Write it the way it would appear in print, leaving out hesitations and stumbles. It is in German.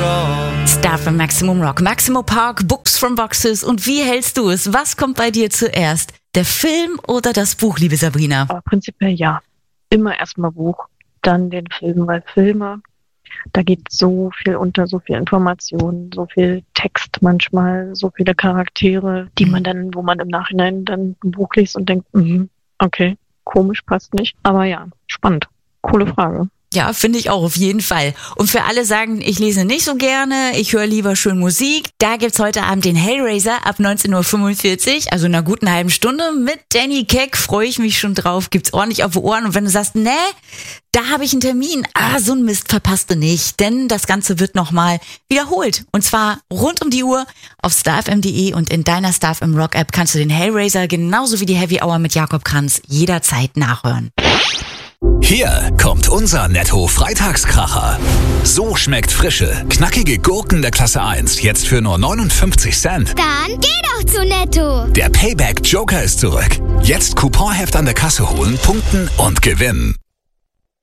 Rock. Star FM Maximum Rock, Maximo Park, Books from Boxes. Und wie hältst du es? Was kommt bei dir zuerst? Der Film oder das Buch, liebe Sabrina? Aber prinzipiell ja. Immer erstmal Buch, dann den Film, weil Filme, da geht so viel unter, so viel Information, so viel Text manchmal, so viele Charaktere, die man dann, wo man im Nachhinein dann ein Buch liest und denkt, okay, komisch, passt nicht. Aber ja, spannend. Coole Frage. Ja, finde ich auch, auf jeden Fall. Und für alle sagen, ich lese nicht so gerne, ich höre lieber schön Musik, da gibt's heute Abend den Hellraiser ab 19:45 Uhr, also in einer guten halben Stunde mit Danny Keck, freue ich mich schon drauf, gibt's ordentlich auf die Ohren. Und wenn du sagst, da habe ich einen Termin, so ein Mist verpasst du nicht, denn das Ganze wird nochmal wiederholt. Und zwar rund um die Uhr auf starfm.de und in deiner Star FM Rock App kannst du den Hellraiser genauso wie die Heavy Hour mit Jakob Kranz jederzeit nachhören. Hier kommt unser Netto-Freitagskracher. So schmeckt frische, knackige Gurken der Klasse 1 jetzt für nur 59 Cent. Dann geh doch zu Netto. Der Payback Joker ist zurück. Jetzt Couponheft an der Kasse holen, punkten und gewinnen.